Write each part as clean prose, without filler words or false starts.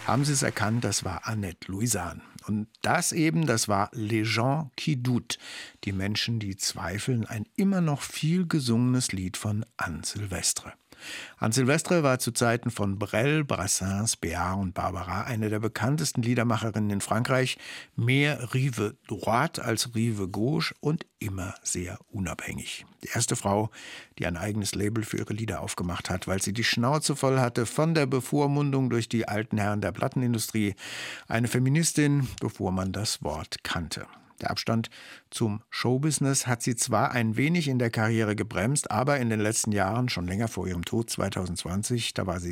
Haben Sie es erkannt? Das war Annette Louisan. Und das war Les gens qui doutent, die Menschen, die zweifeln, ein immer noch viel gesungenes Lied von Anne Sylvestre. Anne Sylvestre war zu Zeiten von Brel, Brassens, Béard und Barbara eine der bekanntesten Liedermacherinnen in Frankreich, mehr Rive droite als Rive gauche und immer sehr unabhängig. Die erste Frau, die ein eigenes Label für ihre Lieder aufgemacht hat, weil sie die Schnauze voll hatte von der Bevormundung durch die alten Herren der Plattenindustrie. Eine Feministin, bevor man das Wort kannte. Der Abstand zum Showbusiness hat sie zwar ein wenig in der Karriere gebremst, aber in den letzten Jahren, schon länger vor ihrem Tod 2020, da war sie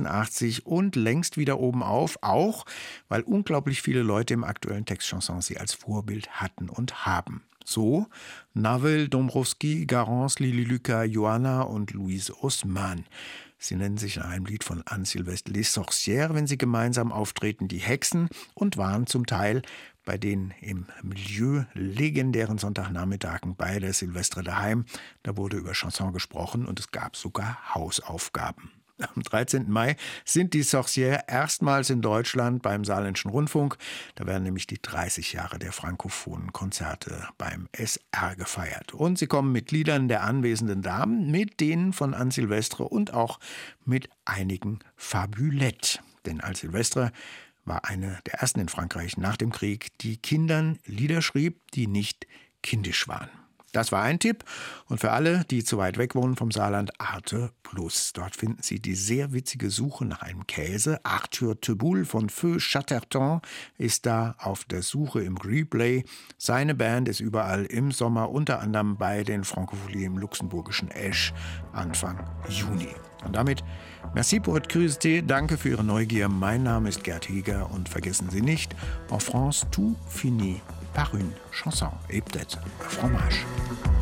86 und längst wieder oben auf, auch weil unglaublich viele Leute im aktuellen Textchanson sie als Vorbild hatten und haben. So Navel, Dombrowski, Garance, Lili Lucas, Joanna und Louise Haussmann. Sie nennen sich in einem Lied von Anne Sylvestre Les Sorcières, wenn sie gemeinsam auftreten, die Hexen, und waren zum Teil bei den im Milieu legendären Sonntagnachmittagen bei der Sylvestre daheim. Da wurde über Chanson gesprochen und es gab sogar Hausaufgaben. Am 13. Mai sind die Sorcières erstmals in Deutschland beim Saarländischen Rundfunk. Da werden nämlich die 30 Jahre der frankophonen Konzerte beim SR gefeiert. Und sie kommen mit Liedern der anwesenden Damen, mit denen von Anne Sylvestre und auch mit einigen Fabulettes. Denn Anne Sylvestre war eine der ersten in Frankreich nach dem Krieg, die Kindern Lieder schrieb, die nicht kindisch waren. Das war ein Tipp. Und für alle, die zu weit weg wohnen vom Saarland, Arte Plus. Dort finden Sie die sehr witzige Suche nach einem Käse. Arthur Teboul von Feu Chatterton ist da auf der Suche im Replay. Seine Band ist überall im Sommer, unter anderem bei den Francopholies im luxemburgischen Esch Anfang Juni. Und damit, merci pour votre curiosité, danke für Ihre Neugier. Mein Name ist Gerd Heger und vergessen Sie nicht, en France tout finit par une chanson et peut-être un fromage.